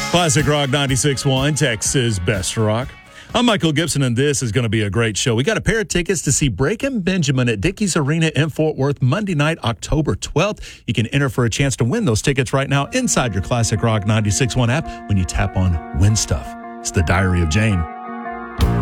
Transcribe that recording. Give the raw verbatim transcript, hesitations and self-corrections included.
Classic Rock ninety-six point one, Texas Best Rock. I'm Michael Gibson, and this is going to be a great show. We got a pair of tickets to see Breakin' Benjamin at Dickies Arena in Fort Worth Monday night, October twelfth. You can enter for a chance to win those tickets right now inside your Classic Rock ninety-six point one app when you tap on Win Stuff. It's the Diary of Jane.